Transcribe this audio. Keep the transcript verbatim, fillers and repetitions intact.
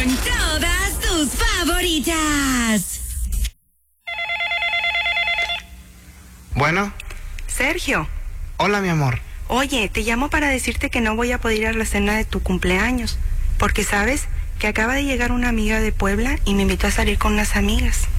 en todas tus favoritas. Bueno. Sergio. Hola, mi amor. Oye, te llamo para decirte que no voy a poder ir a la cena de tu cumpleaños, porque sabes que acaba de llegar una amiga de Puebla y me invitó a salir con unas amigas.